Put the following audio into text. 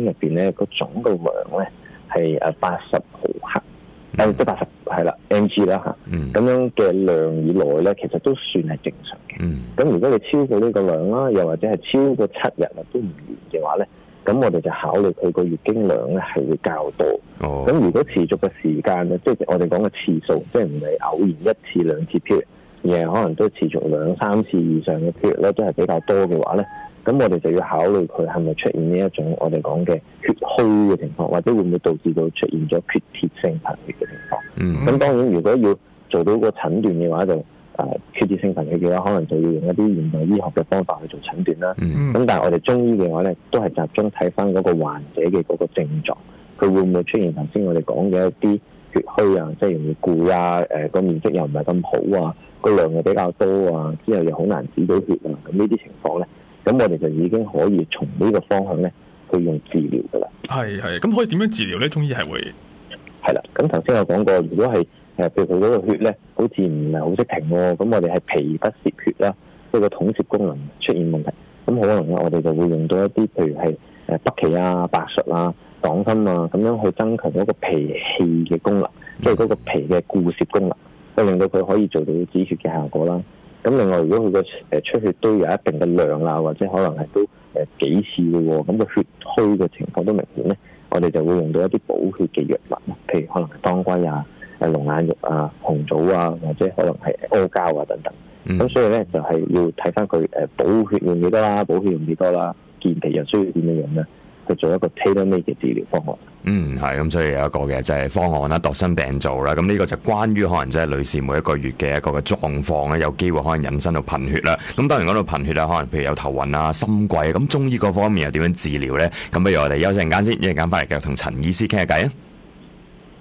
入邊咧個總嘅量咧係80毫克，即係80係啦 mg 啦嚇，咁樣嘅量以內咧，其實都算係正常嘅。咁如果你超過呢個量啦，又或者係超過7日都唔完嘅話咧，咁我哋就考慮佢個月經量咧係會較多。咁如果持續嘅時間咧，即係我哋講嘅次數，即係唔係偶然1次2次 period，而係可能都持續2、3次以上嘅 period 咧，都係比較多嘅話咧，咁我哋就要考慮佢係咪出現呢一種我哋講嘅血虛嘅情況，或者會唔會導致到出現咗缺鐵性貧血嘅情況。咁當然如果要做到個診斷嘅話，就缺鐵性貧血嘅話，可能就要用一啲現代醫學嘅方法去做診斷啦。咁但係我哋中醫嘅話咧，都係集中睇翻嗰個患者嘅嗰個症狀，佢會唔會出現頭先我哋講嘅一啲血虛啊，即係容易攰啊，個面色又唔係咁好啊，個量又比較多啊，之後又好難止到血啊，咁呢啲情況咧，咁我哋就已經可以從呢個方向咧去用治療噶啦。 係，咁可以點樣治療咧？中醫係會係啦，咁頭先我講過，如果係譬如佢嗰個血咧，好似唔係好識停喎，咁我哋係皮不攝血啦，即係個統攝功能出現問題，咁可能咧我哋就會用到一啲譬如係北芪啊、白術啊、黨參啊，咁樣去增強嗰個脾氣嘅功能，即係嗰個脾嘅固攝功能，去令到佢可以做到止血嘅效果啦。咁另外，如果佢個出血都有一定嘅量啦，或者可能係都幾次嘅喎，咁個血虛嘅情況都明顯咧，我哋就會用到一啲補血嘅藥物，譬如可能係當歸啊、龍眼肉啊、紅棗啊，或者可能係阿膠啊等等。咁所以咧就係要睇翻佢補血用幾多啦，補血用幾多啦，健脾又需要點樣樣咧，去做一個 tailor-made 嘅治療方案。 係咁，所以有一個嘅就係方案啦，度身訂造啦。咁呢個就關於可能即係女士每一個月嘅一個嘅狀況咧，有機會可能引申到貧血啦。咁當然講到貧血啦，可能譬如有頭暈啊、心悸，咁中醫嗰方面又點樣治療咧？咁不如我哋休息陣間先，一陣間翻嚟繼續同陳醫師傾下偈啊！